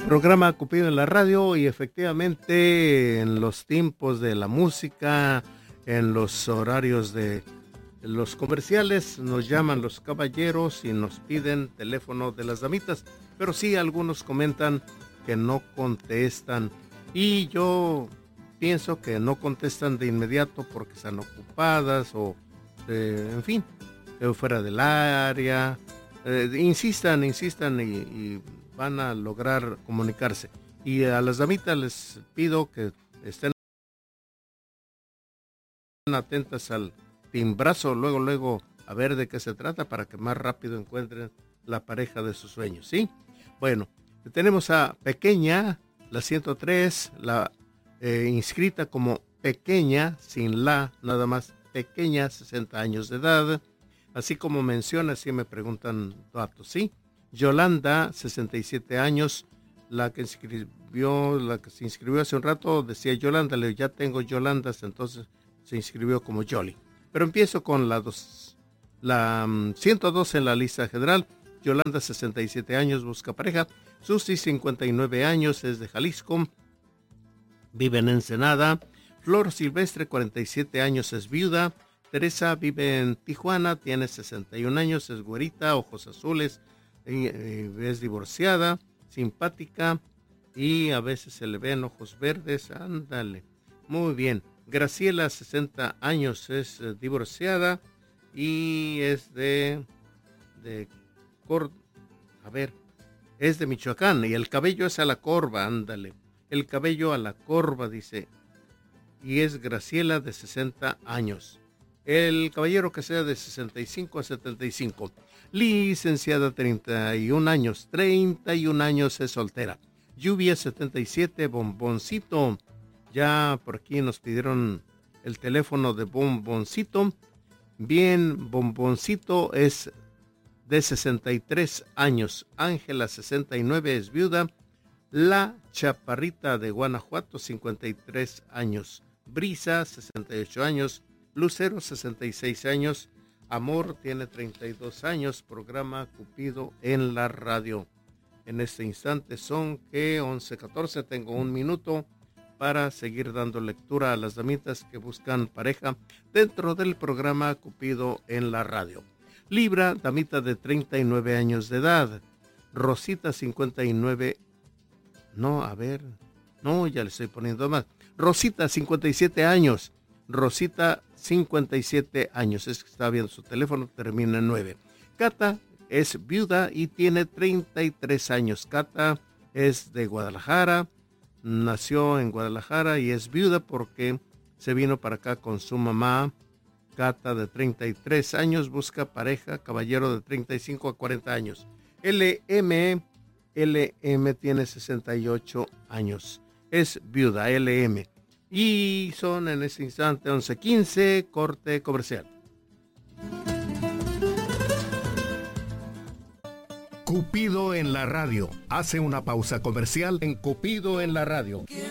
Programa Cupido en la radio y efectivamente en los tiempos de la música, en los horarios de los comerciales, nos llaman los caballeros y nos piden teléfono de las damitas, pero sí algunos comentan que no contestan y yo pienso que no contestan de inmediato porque están ocupadas o en fin, fuera del área. Insistan y van a lograr comunicarse. Y a las damitas les pido que estén atentas al timbrazo, luego a ver de qué se trata para que más rápido encuentren la pareja de sus sueños, ¿sí? Bueno, tenemos a Pequeña, la 103, la inscrita como Pequeña, sin la, nada más Pequeña, 60 años de edad. Así como menciona, así me preguntan datos, ¿sí? Yolanda, 67 años, la que se inscribió hace un rato, decía Yolanda, ya tengo Yolandas, entonces se inscribió como Yoli. Pero empiezo con la 102 en la lista general. Yolanda, 67 años, busca pareja. Susi, 59 años, es de Jalisco, vive en Ensenada. Flor Silvestre, 47 años, es viuda. Teresa vive en Tijuana, tiene 61 años, es güerita, ojos azules, es divorciada, simpática y a veces se le ven ojos verdes. Ándale, muy bien. Graciela, 60 años, es divorciada y es es de Michoacán y el cabello es a la corva, ándale. El cabello a la corva, dice, y es Graciela de 60 años. El caballero que sea de 65 a 75. Licenciada, 31 años. 31 años, es soltera. Lluvia, 77. Bomboncito. Ya por aquí nos pidieron el teléfono de Bomboncito. Bien, Bomboncito es de 63 años. Ángela, 69, es viuda. La Chaparrita de Guanajuato, 53 años. Brisa, 68 años. Lucero, 66 años. Amor tiene 32 años. Programa Cupido en la radio. En este instante son que 11:14. Tengo un minuto para seguir dando lectura a las damitas que buscan pareja dentro del programa Cupido en la radio. Libra, damita de 39 años de edad. Rosita, 59. Ya le estoy poniendo más. Rosita, 57 años. Rosita, 57 años. Es que está viendo su teléfono, termina en 9. Cata es viuda y tiene 33 años. Cata es de Guadalajara, nació en Guadalajara y es viuda porque se vino para acá con su mamá. Cata, de 33 años, busca pareja, caballero de 35 a 40 años. LM tiene 68 años. Es viuda, LM. Y son en ese instante 11:15, corte comercial. Cupido en la radio. Hace una pausa comercial en Cupido en la radio.